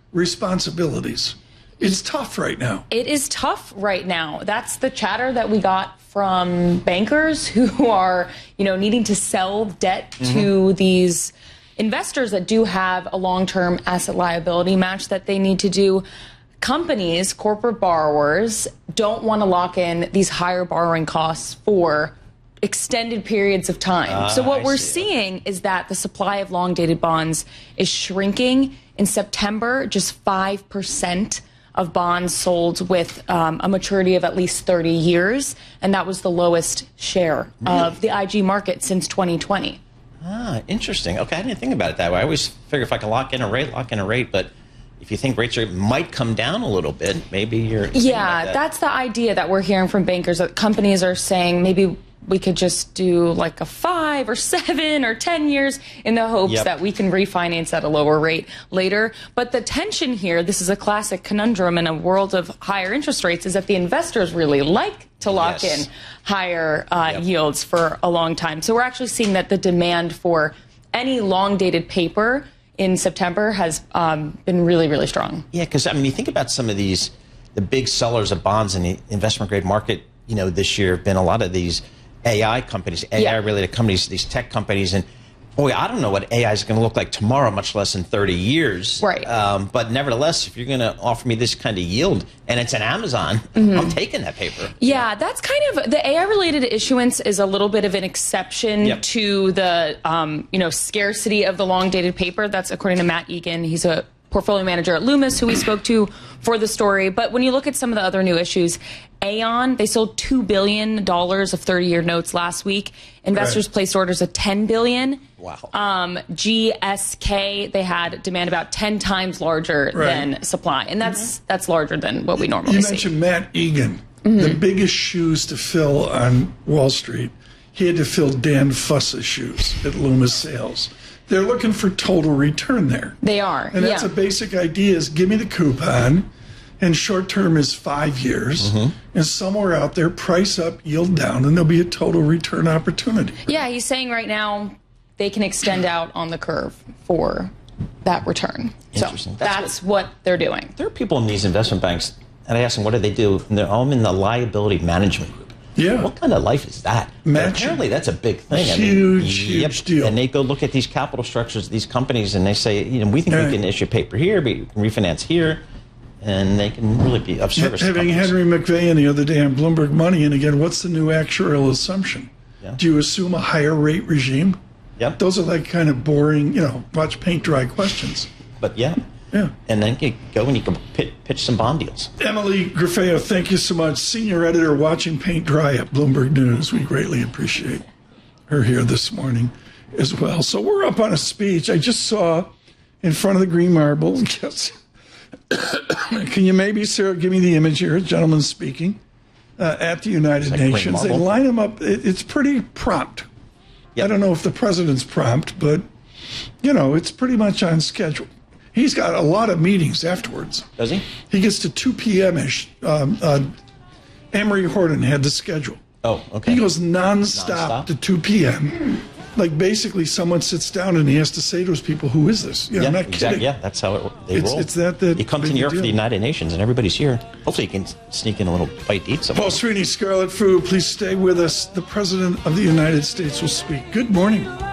responsibilities. It's tough right now. It is tough right now. That's the chatter that we got from bankers who are, needing to sell debt to these investors that do have a long-term asset liability match that they need to do. Companies, corporate borrowers, don't want to lock in these higher borrowing costs for extended periods of time. So what we're seeing is that the supply of long-dated bonds is shrinking. In September, just 5% of bonds sold with a maturity of at least 30 years, and that was the lowest share of the IG market since 2020. Interesting. Okay, I didn't think about it that way. I always figure if I can lock in a rate, but if you think rates might come down a little bit, maybe you're... Yeah, that's the idea that we're hearing from bankers, that companies are saying maybe we could just do like a 5 or 7 or 10 years in the hopes that we can refinance at a lower rate later. But the tension here, this is a classic conundrum in a world of higher interest rates, is that the investors really like to lock in higher yields for a long time. So we're actually seeing that the demand for any long-dated paper in September has been really, really strong. Yeah, because, you think about some of the big sellers of bonds in the investment-grade market, this year have been a lot of these AI companies, AI-related companies, these tech companies, and boy, I don't know what AI is going to look like tomorrow, much less in 30 years. Right. But nevertheless, if you're going to offer me this kind of yield, and it's an Amazon, I'm taking that paper. Yeah, that's kind of, the AI-related issuance is a little bit of an exception to the, scarcity of the long-dated paper. That's according to Matt Egan. He's a portfolio manager at Loomis, who we spoke to for the story. But when you look at some of the other new issues, Aon, they sold $2 billion of 30-year notes last week. Investors placed orders of $10 billion. Wow. GSK, they had demand about 10 times larger than supply. And that's larger than what we normally see. You mentioned Matt Egan, the biggest shoes to fill on Wall Street. He had to fill Dan Fuss's shoes at Loomis Sales. They're looking for total return there. They are. And that's a basic idea, is give me the coupon, and short term is 5 years, and somewhere out there, price up, yield down, and there'll be a total return opportunity. Yeah, he's saying right now they can extend out on the curve for that return. Interesting. So that's what they're doing. There are people in these investment banks, and I ask them, what do they do? And they're all in the liability management group. Yeah. What kind of life is that? Apparently, that's a big thing. Huge deal. And they go look at these capital structures, these companies, and they say, we think we can issue paper here, but you can refinance here, and they can really be of service. Having Henry McVeigh the other day on Bloomberg Money, and again, what's the new actuarial assumption? Yeah. Do you assume a higher rate regime? Yep. Those are like kind of boring, watch paint dry questions. But yeah. And then you go and you can pitch some bond deals. Emily Grafeo, thank you so much. Senior editor watching paint dry at Bloomberg News. We greatly appreciate her here this morning as well. So we're up on a speech I just saw in front of the Green Marble. Yes. Can you maybe, Sarah, give me the image here? A gentleman speaking at the United Nations. They line him up. It's pretty prompt. Yep. I don't know if the president's prompt, but, it's pretty much on schedule. He's got a lot of meetings afterwards. Does he? He gets to 2 p.m.-ish. Emery Horton had the schedule. Oh, okay. He goes nonstop to 2 p.m. Like, basically, someone sits down and he has to say to his people, who is this? I'm not kidding. Yeah, that's how they roll. It's that he comes to New York for the United Nations, and everybody's here. Hopefully he can sneak in a little bite to eat something. Paul Sweeney, Scarlet Fu, please stay with us. The President of the United States will speak. Good morning.